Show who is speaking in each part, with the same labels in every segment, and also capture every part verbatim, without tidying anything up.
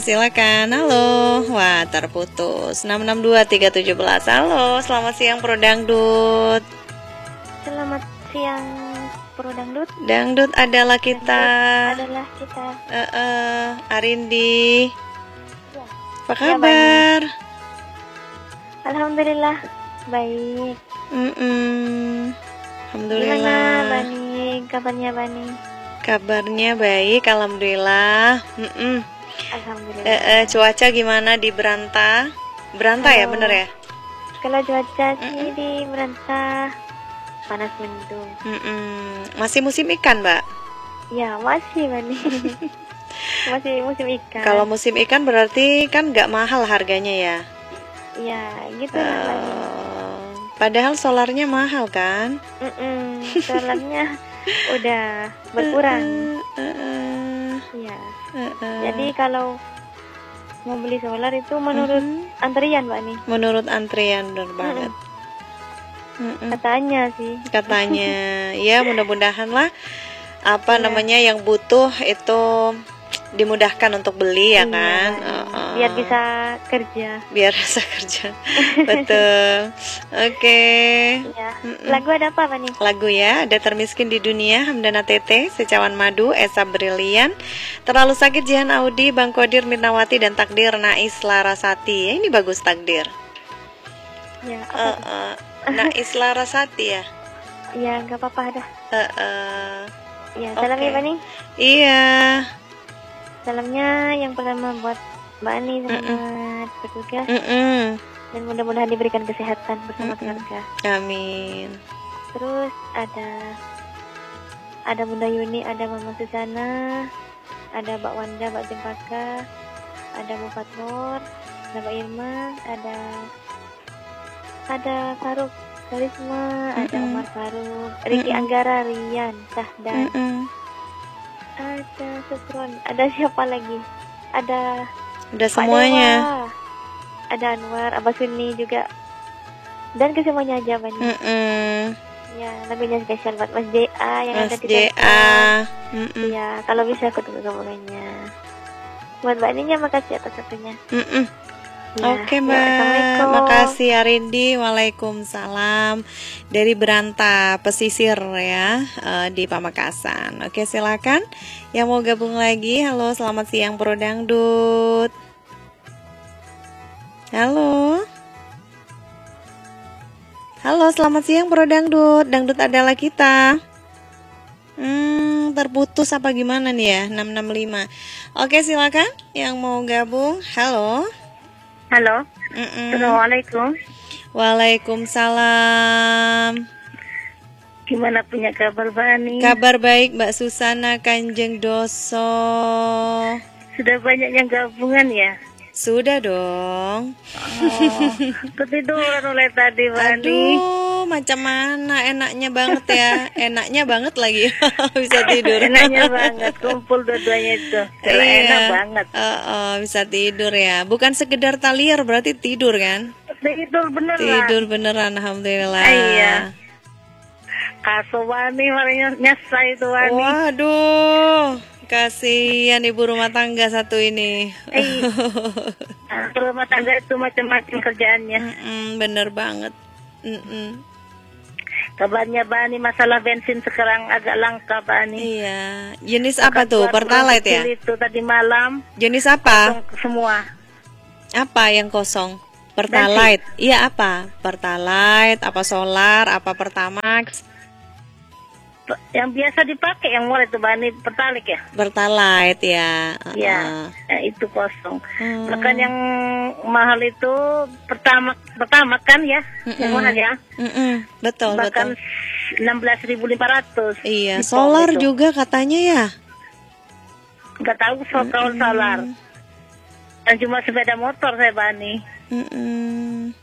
Speaker 1: Silakan, halo. Wah, terputus. enam enam dua tiga satu tujuh. Halo, selamat siang Pro Dangdut.
Speaker 2: Selamat siang Pro Dangdut.
Speaker 1: Dangdut adalah kita.
Speaker 2: Dangdut adalah kita.
Speaker 1: Eh, uh, uh, Arindi.
Speaker 2: Ya.
Speaker 1: Apa kabar? Ya,
Speaker 2: Alhamdulillah baik.
Speaker 1: Mm-mm. Alhamdulillah.
Speaker 2: Gimana Bani? Kabarnya Bani?
Speaker 1: Kabarnya baik, alhamdulillah. Mm-mm.
Speaker 2: Alhamdulillah.
Speaker 1: Eh, eh, cuaca gimana di Beranta? Beranta
Speaker 2: Kalau,
Speaker 1: ya, bener ya?
Speaker 2: Kalau cuaca sih
Speaker 1: Mm-mm.
Speaker 2: di Beranta panas mendung.
Speaker 1: Mm-mm. Masih musim ikan, Mbak?
Speaker 2: Ya masih Bani. Masih musim ikan.
Speaker 1: Kalau musim ikan berarti kan nggak mahal harganya ya?
Speaker 2: Ya gitu lah
Speaker 1: uh,
Speaker 2: Bani.
Speaker 1: Padahal solarnya mahal kan?
Speaker 2: Mm-mm. Solarnya udah berkurang.
Speaker 1: Uh, uh, uh,
Speaker 2: Ya.
Speaker 1: uh, uh.
Speaker 2: Jadi kalau mau beli solar itu menurut
Speaker 1: uh-huh.
Speaker 2: antrian Mbak nih.
Speaker 1: Menurut antrian, benar banget.
Speaker 2: Uh-uh. Katanya sih.
Speaker 1: Katanya, ya mudah-mudahan lah apa
Speaker 2: ya.
Speaker 1: namanya yang butuh itu dimudahkan untuk beli ya
Speaker 2: iya,
Speaker 1: kan?
Speaker 2: iya.
Speaker 1: Uh-uh.
Speaker 2: Biar bisa kerja.
Speaker 1: Biar bisa kerja, betul. Oke. Okay.
Speaker 2: Ya. Lagu ada apa Pak nih?
Speaker 1: Lagu ya, ada Termiskin di Dunia, Hamdana Tete, Secawan Madu, Esa Brilian, Terlalu Sakit Jihan Audi, Bang Kodir, Mirnawati, dan Takdir Nais Larasati. Ya, ini bagus Takdir.
Speaker 2: Ya.
Speaker 1: Uh, uh, Nais Larasati ya.
Speaker 2: Ya nggak apa-apa dah.
Speaker 1: Uh, uh,
Speaker 2: ya salam
Speaker 1: okay.
Speaker 2: ya Pak nih.
Speaker 1: Iya.
Speaker 2: Salamnya yang pertama buat Mbak Ani, selamat
Speaker 1: Mm-mm.
Speaker 2: bertugas.
Speaker 1: Mm-mm.
Speaker 2: Dan mudah-mudahan diberikan kesehatan bersama
Speaker 1: Mm-mm.
Speaker 2: keluarga.
Speaker 1: Amin.
Speaker 2: Terus ada ada Bunda Yuni, ada Mama Susana, ada Mbak Wanda, Mbak Jempaka, ada Bu Fatnur, ada Mbak Irma, ada ada Faruk Karisma, ada
Speaker 1: Mm-mm.
Speaker 2: Umar Faruk, Riki
Speaker 1: Mm-mm.
Speaker 2: Anggara, Rian, Sahdan,
Speaker 1: Mm-mm.
Speaker 2: ada Sukron, ada siapa lagi? Ada
Speaker 1: Udah
Speaker 2: Pak
Speaker 1: semuanya.
Speaker 2: Dewa, ada Anwar, Abah Suni juga, dan ke semuanya aja Bani.
Speaker 1: Mm-mm.
Speaker 2: Ya, lagunya spesial buat Mas J A yang
Speaker 1: Mas
Speaker 2: ada di
Speaker 1: J A.
Speaker 2: telepon. Ya, kalau bisa aku tunggu kabarnya. Buat Mbak Ninya makasih atas waktunya.
Speaker 1: Mm-mm.
Speaker 2: Ya,
Speaker 1: Oke
Speaker 2: ya,
Speaker 1: Mbak,
Speaker 2: Assalamualaikum.
Speaker 1: makasih Arindi. Waalaikumsalam. Dari Beranta Pesisir ya, uh, di Pamekasan. Oke silakan yang mau gabung lagi. Halo, selamat siang Pro Dangdut. Halo. Halo, selamat siang Pro Dangdut. Dangdut adalah kita. Hmm, terputus apa gimana nih ya? enam enam lima. Oke silakan yang mau gabung. Halo.
Speaker 2: Halo.
Speaker 1: Mm-mm.
Speaker 2: Assalamualaikum.
Speaker 1: Waalaikumsalam.
Speaker 2: Gimana punya kabar Bani?
Speaker 1: Kabar baik Mbak Susana Kanjeng Doso.
Speaker 2: Sudah banyak yang gabungan ya?
Speaker 1: Sudah dong.
Speaker 2: Oh, ketiduran oleh tadi Bani.
Speaker 1: Aduh, macam mana enaknya banget ya. Enaknya banget lagi. Bisa tidur.
Speaker 2: Enaknya banget, kumpul dua-duanya itu.
Speaker 1: Iya.
Speaker 2: Enak banget.
Speaker 1: Uh, uh, bisa tidur ya. Bukan sekedar taliar, berarti tidur kan?
Speaker 2: Tidur beneran.
Speaker 1: Tidur beneran, alhamdulillah.
Speaker 2: Iya. Kaso Bani, marinya nyesai itu Bani.
Speaker 1: Waduh, kasihan ibu rumah tangga satu ini.
Speaker 2: Iya. Rumah tangga itu macam-macam kerjaannya.
Speaker 1: Mm-mm, bener banget. Mm-mm.
Speaker 2: Kabarnya Bani masalah bensin sekarang agak langka Bani.
Speaker 1: Iya. Jenis apa tuh? Pertalite ya?
Speaker 2: Itu tadi malam.
Speaker 1: Jenis apa?
Speaker 2: Semua.
Speaker 1: Apa yang kosong? Pertalite. Iya apa? Pertalite, apa solar, apa Pertamax?
Speaker 2: Yang biasa dipakai yang murah itu Bani Pertalite ya?
Speaker 1: Pertalite ya.
Speaker 2: Iya.
Speaker 1: Uh-uh.
Speaker 2: Ya, itu kosong.
Speaker 1: Hmm.
Speaker 2: Bahkan yang mahal itu pertama pertama kan ya?
Speaker 1: Mm-mm.
Speaker 2: Yang mahal ya?
Speaker 1: Mm-mm. Betul,
Speaker 2: Bahkan
Speaker 1: betul.
Speaker 2: enam belas ribu lima ratus.
Speaker 1: Iya, solar juga katanya ya.
Speaker 2: Nggak tahu soal
Speaker 1: Mm-mm.
Speaker 2: solar. Dan cuma sepeda motor saya Bani.
Speaker 1: Mm-mm.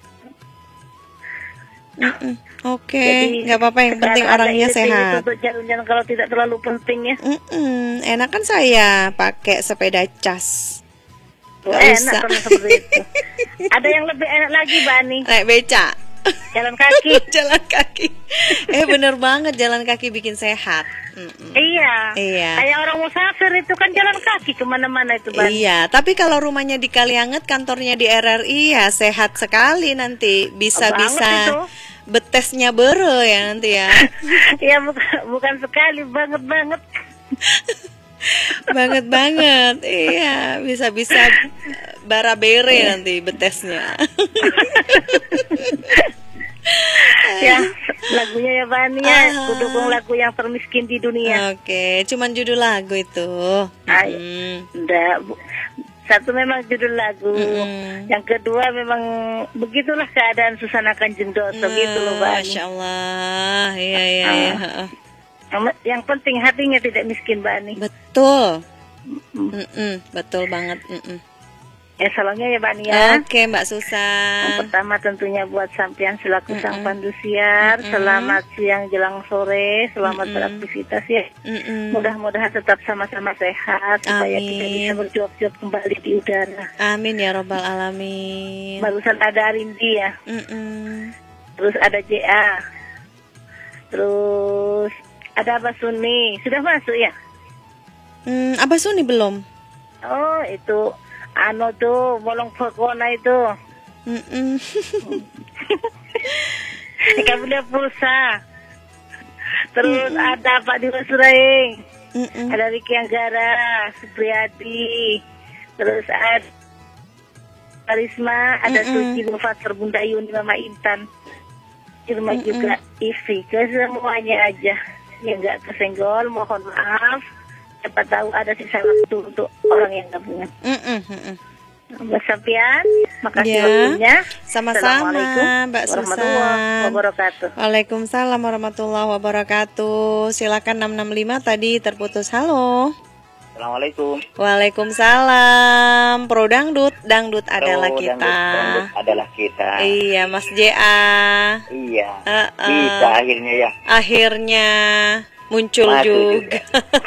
Speaker 1: Mm-mm. Oke,
Speaker 2: Jadi,
Speaker 1: nggak apa-apa, yang penting
Speaker 2: sekarang ada
Speaker 1: orangnya
Speaker 2: ide
Speaker 1: sehat.
Speaker 2: Untuk jalan-jalan kalau tidak terlalu penting ya.
Speaker 1: Mm-mm. Enak kan saya pakai sepeda cas.
Speaker 2: Oh,
Speaker 1: Nggak
Speaker 2: enak
Speaker 1: usah.
Speaker 2: kalau seperti itu. Ada yang lebih enak lagi Bani.
Speaker 1: Naik beca.
Speaker 3: Jalan kaki.
Speaker 1: Jalan kaki. Eh bener banget, jalan kaki bikin sehat. Mm-mm.
Speaker 3: Iya.
Speaker 1: Iya.
Speaker 3: Kayak orang musafir itu kan jalan kaki kemana-mana itu Bang.
Speaker 1: Iya, tapi kalau rumahnya di Kalianget, kantornya di R R I, ya sehat sekali nanti. Bisa-bisa betesnya bere ya nanti ya.
Speaker 3: Iya bukan, bukan sekali, banget-banget.
Speaker 1: Banget banget, iya, bisa-bisa bara bere nanti betesnya.
Speaker 3: Ya, lagunya ya Bani ya, aku dukung lagu yang termiskin di dunia.
Speaker 1: Oke, cuman judul lagu itu.
Speaker 3: Ay,
Speaker 1: hmm.
Speaker 3: Enggak, satu memang judul lagu,
Speaker 1: Mm-mm.
Speaker 3: yang kedua memang begitulah keadaan Susana Kanjeng Doso
Speaker 1: nah,
Speaker 3: gitu loh Bani.
Speaker 1: Masya Allah, iya iya.
Speaker 3: Ah.
Speaker 1: iya.
Speaker 3: Yang penting hatinya tidak miskin Bani.
Speaker 1: Betul, Mm-mm. betul banget. Mm-mm.
Speaker 3: Ya salamnya ya Bani ya.
Speaker 1: Oke Mbak Susan.
Speaker 3: Yang pertama tentunya buat sampean selaku
Speaker 1: Mm-mm.
Speaker 3: sang pandusiar.
Speaker 1: Mm-mm.
Speaker 3: Selamat siang jelang sore, selamat
Speaker 1: Mm-mm.
Speaker 3: beraktivitas ya.
Speaker 1: Mm-mm.
Speaker 3: Mudah-mudahan tetap sama-sama sehat supaya kita
Speaker 1: Amin.
Speaker 3: bisa berjuang kembali di udara.
Speaker 1: Amin ya robbal alamin.
Speaker 3: Barusan ada Arindi ya,
Speaker 1: Mm-mm.
Speaker 3: terus ada J A, terus ada Abah Suni. Sudah masuk ya?
Speaker 1: Hmm, Abah Suni belum?
Speaker 3: Oh itu ano tuh bolong pokona itu.
Speaker 1: Mm-mm.
Speaker 3: Ikan beli pulsa. Terus ada Pak Dimas Suraing.
Speaker 1: Mm-mm.
Speaker 3: Ada Riki Anggara, Supriyadi. Terus ada Karisma, ada
Speaker 1: Mm-mm.
Speaker 3: Suci Mufassar, Bunda Yuni, Mama Intan. Di rumah
Speaker 1: Mm-mm.
Speaker 3: juga Ivi. Ke semuanya aja. Yang nggak kesenggol, mohon maaf. Siapa tahu ada sisa waktu untuk orang yang gabungan.
Speaker 1: Mm-mm. Mm-mm.
Speaker 3: Mbak Sapian, makasih
Speaker 1: Ya,
Speaker 3: waktunya.
Speaker 1: sama-sama
Speaker 3: Assalamualaikum
Speaker 1: Mbak
Speaker 3: warahmatullahi
Speaker 1: Susan.
Speaker 3: wabarakatuh.
Speaker 1: Waalaikumsalam warahmatullahi wabarakatuh. Silakan enam enam lima tadi terputus. Halo.
Speaker 4: Assalamualaikum.
Speaker 1: Waalaikumsalam. Pro dangdut, dangdut adalah
Speaker 4: Pro
Speaker 1: kita.
Speaker 4: dangdut, dangdut adalah kita.
Speaker 1: Iya, Mas J A.
Speaker 4: Iya.
Speaker 1: Uh-uh.
Speaker 4: Bisa akhirnya ya.
Speaker 1: Akhirnya muncul
Speaker 4: Masuk
Speaker 1: juga.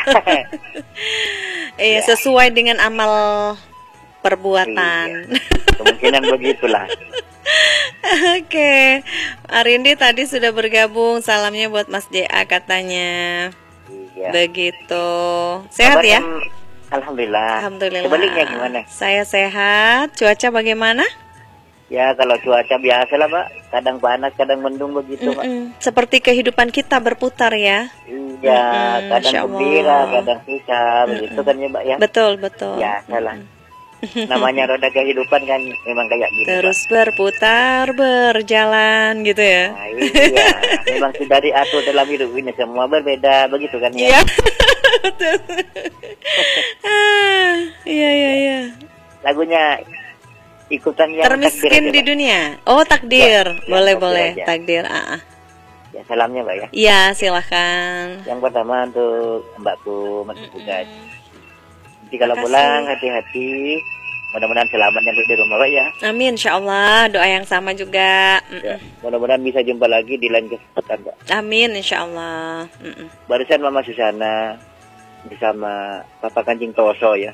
Speaker 1: Iya,
Speaker 4: Ya.
Speaker 1: sesuai dengan amal perbuatan.
Speaker 4: Iya. Kemungkinan begitulah.
Speaker 1: Oke, Arindi tadi sudah bergabung. Salamnya buat Mas J A katanya.
Speaker 4: Iya.
Speaker 1: Begitu. Sehat ya?
Speaker 4: Kabarnya, Alhamdulillah.
Speaker 1: Alhamdulillah.
Speaker 4: Sebaliknya gimana?
Speaker 1: Saya sehat. Cuaca bagaimana?
Speaker 4: Ya kalau cuaca biasa lah Pak. Kadang panas, kadang mendung begitu Pak.
Speaker 1: Mm-mm. Seperti kehidupan kita berputar ya.
Speaker 4: Iya.
Speaker 1: Mm-mm,
Speaker 4: Kadang
Speaker 1: Masya
Speaker 4: gembira,
Speaker 1: Allah.
Speaker 4: kadang susah begitu kan ya Pak ya.
Speaker 1: Betul, betul.
Speaker 4: Ya salah. Namanya roda kehidupan kan memang kayak gitu.
Speaker 1: Terus berputar, berjalan gitu ya.
Speaker 4: Nah, iya, memang sudah diatur dalam hidup ini semua berbeda begitu kan ya.
Speaker 1: Iya. Betul. Ah, iya iya iya.
Speaker 4: Lagunya ikutan yang
Speaker 1: Termiskin
Speaker 4: takdir
Speaker 1: di
Speaker 4: aja, Pak.
Speaker 1: dunia. Oh, takdir.
Speaker 4: Ya,
Speaker 1: boleh
Speaker 4: ya,
Speaker 1: boleh,
Speaker 4: takdir aja.
Speaker 1: takdir. Ah, ah.
Speaker 4: Ya salamnya Pak ya.
Speaker 1: Iya, silahkan.
Speaker 4: Yang pertama untuk Mbakku Mas Bugat. Jadi kalau
Speaker 1: Makasih.
Speaker 4: pulang hati-hati. Mudah-mudahan selamat nyampe di rumah Pak ya.
Speaker 1: Amin, insya Allah. Doa yang sama juga. Mm-mm.
Speaker 4: Ya, mudah-mudahan bisa jumpa lagi di lain kesempatan Pak.
Speaker 1: Amin, insya Allah. Mm-mm.
Speaker 4: Barusan Mama Susana bersama Papa Kancing Toso ya.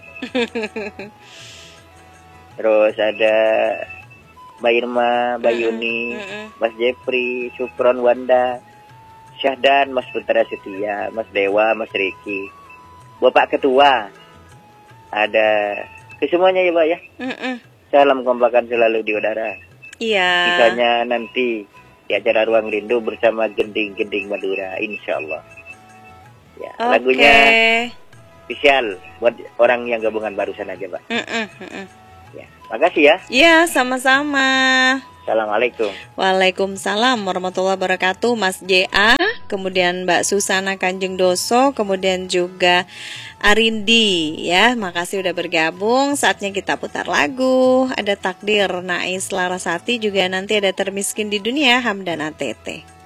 Speaker 4: Terus ada Mbak Irma, Mbak
Speaker 1: Mm-mm,
Speaker 4: Yuni,
Speaker 1: mm-mm.
Speaker 4: Mas Jepri, Supron, Wanda, Syahdan, Mas Putra Setia, Mas Dewa, Mas Riki, Bapak Ketua, ada ke semuanya ya Pak ya.
Speaker 1: Mm-mm.
Speaker 4: Salam kompakan selalu di udara.
Speaker 1: Iya.
Speaker 4: Misalnya nanti di acara Ruang Rindu bersama Gending-Gending Madura, insya Allah. Ya,
Speaker 1: Oke.
Speaker 4: lagunya spesial buat orang yang gabungan barusan aja Pak.
Speaker 1: Mm-mm, mm-mm.
Speaker 4: Ya, makasih ya.
Speaker 1: Iya, sama-sama.
Speaker 4: Assalamualaikum.
Speaker 1: Waalaikumsalam warahmatullahi wabarakatuh, Mas J A, kemudian Mbak Susana Kanjeng Doso, kemudian juga Arindi ya. Makasih udah bergabung. Saatnya kita putar lagu. Ada Takdir Nais Larasati, juga nanti ada Termiskin di Dunia Hamdan A T T.